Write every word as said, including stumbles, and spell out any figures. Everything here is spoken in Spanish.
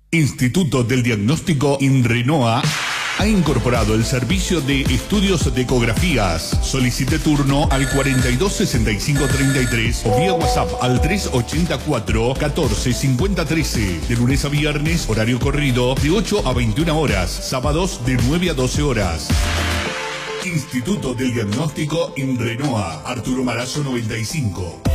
Instituto del Diagnóstico INRENOA ha incorporado el servicio de estudios de ecografías. Solicite turno al cuarenta y dos sesenta y cinco treinta y tres o vía WhatsApp al tres ochenta y cuatro catorce cincuenta trece. De lunes a viernes, horario corrido de ocho a veintiuna horas. Sábados de nueve a doce horas. Instituto del Diagnóstico INRENOA. Arturo Marazo noventa y cinco.